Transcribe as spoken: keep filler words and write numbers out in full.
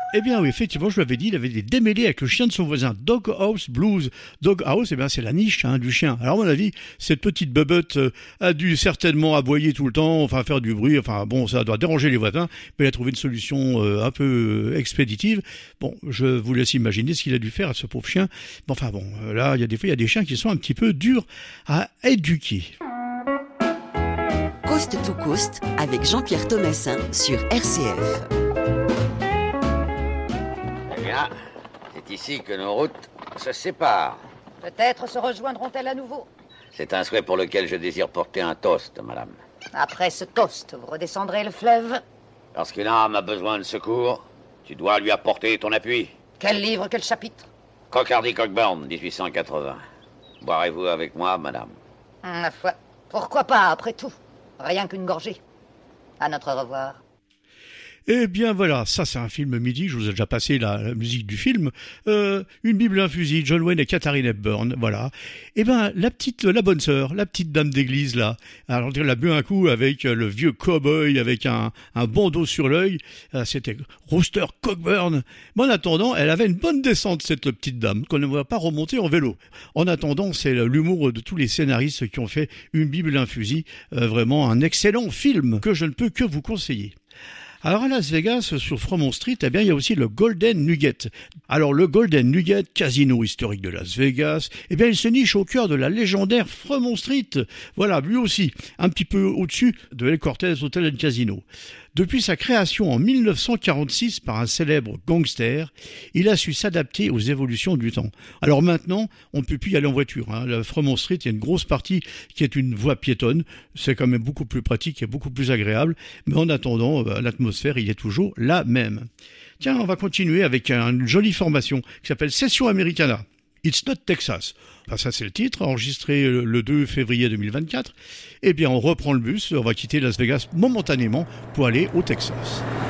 Eh bien oui, effectivement, je l'avais dit, il avait des démêlés avec le chien de son voisin. Dog House Blues. Dog House, eh bien c'est la niche hein, du chien. Alors à mon avis, cette petite bebotte euh, a dû certainement aboyer tout le temps, enfin faire du bruit, enfin bon, ça doit déranger les voisins, mais il a trouvé une solution euh, un peu euh, expéditive. Bon, je vous laisse imaginer ce qu'il a dû faire à ce pauvre chien. Bon, enfin bon, euh, là, il y a des fois, il y a des chiens qui sont un petit peu durs à éduquer. Coast to Coast avec Jean-Pierre Thomassin sur R C F. Bien, c'est ici que nos routes se séparent. Peut-être se rejoindront-elles à nouveau. C'est un souhait pour lequel je désire porter un toast, madame. Après ce toast, vous redescendrez le fleuve. Lorsqu'une âme a besoin de secours, tu dois lui apporter ton appui. Quel livre, quel chapitre? Cocardy Cockburn, dix-huit cent quatre-vingts. Boirez-vous avec moi, madame? Ma foi, pourquoi pas, après tout? Rien qu'une gorgée. À notre revoir. Eh bien voilà, ça c'est un film mythique, je vous ai déjà passé la, la musique du film, euh, Une Bible, un fusil, John Wayne et Katharine Hepburn, voilà. Eh ben la petite, la bonne sœur, la petite dame d'église là, alors elle a bu un coup avec le vieux cow-boy avec un, un bandeau sur l'œil, euh, c'était Rooster Cockburn. Mais en attendant, elle avait une bonne descente cette petite dame, qu'on ne va pas remonter en vélo. En attendant, c'est l'humour de tous les scénaristes qui ont fait Une Bible, un fusil, euh, vraiment un excellent film que je ne peux que vous conseiller. Alors à Las Vegas, sur Fremont Street, eh bien il y a aussi le Golden Nugget. Alors le Golden Nugget, casino historique de Las Vegas, eh bien il se niche au cœur de la légendaire Fremont Street. Voilà, lui aussi, un petit peu au-dessus de El Cortez Hotel and Casino. Depuis sa création en mille neuf cent quarante-six par un célèbre gangster, il a su s'adapter aux évolutions du temps. Alors maintenant, on ne peut plus y aller en voiture. Hein. Le Fremont Street, il y a une grosse partie qui est une voie piétonne. C'est quand même beaucoup plus pratique et beaucoup plus agréable. Mais en attendant, bah, l'atmosphère, il est toujours la même. Tiens, on va continuer avec une jolie formation qui s'appelle Session Americana. It's Not Texas. Enfin, ça c'est le titre, enregistré le deux février deux mille vingt-quatre. Eh bien, on reprend le bus, on va quitter Las Vegas momentanément pour aller au Texas.